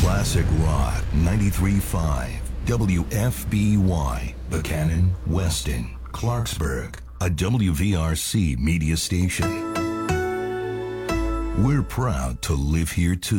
Classic Rock 93.5 WFBY, Buchanan, Weston, Clarksburg, a WVRC media station. We're proud to live here too.